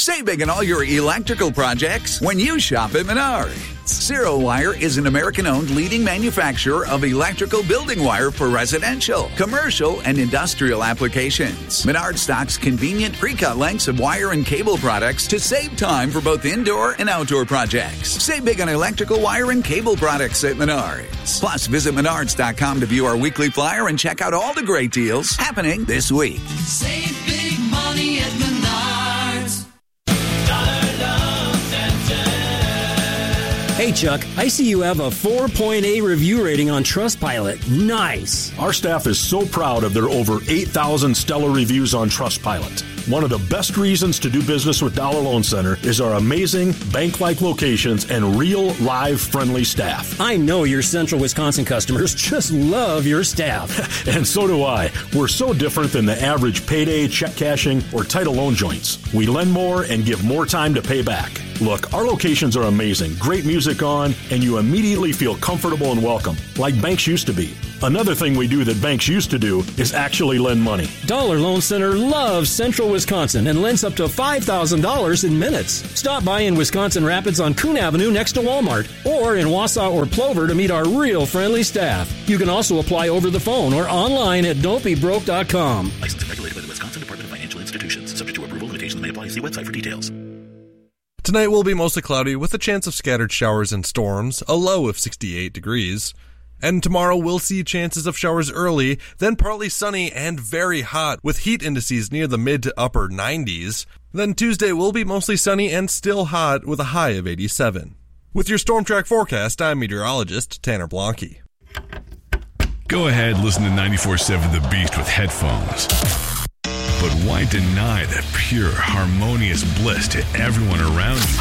Save big on all your electrical projects when you shop at Menards. Zero Wire is an American-owned leading manufacturer of electrical building wire for residential, commercial, and industrial applications. Menards stocks convenient pre-cut lengths of wire and cable products to save time for both indoor and outdoor projects. Save big on electrical wire and cable products at Menards. Plus, visit Menards.com to view our weekly flyer and check out all the great deals happening this week. Save big money at Menards. Hey, Chuck, I see you have a 4.8 review rating on Trustpilot. Nice. Our staff is so proud of their over 8,000 stellar reviews on Trustpilot. One of the best reasons to do business with Dollar Loan Center is our amazing bank-like locations and real, live, friendly staff. I know your Central Wisconsin customers just love your staff. And so do I. We're so different than the average payday, check cashing, or title loan joints. We lend more and give more time to pay back. Look, our locations are amazing, great music on, and you immediately feel comfortable and welcome, like banks used to be. Another thing we do that banks used to do is actually lend money. Dollar Loan Center loves Central Wisconsin and lends up to $5,000 in minutes. Stop by in Wisconsin Rapids on Coon Avenue next to Walmart, or in Wausau or Plover to meet our real friendly staff. You can also apply over the phone or online at don'tbebroke.com. Licensed and regulated by the Wisconsin Department of Financial Institutions. Subject to approval, limitations may apply. See website for details. Tonight will be mostly cloudy with a chance of scattered showers and storms, a low of 68 degrees. And tomorrow we'll see chances of showers early, then partly sunny and very hot, with heat indices near the mid to upper 90s. Then Tuesday will be mostly sunny and still hot, with a high of 87. With your Storm Track forecast, I'm meteorologist Tanner Blanke. Go ahead, listen to 94.7 The Beast with headphones. But why deny the pure, harmonious bliss to everyone around you?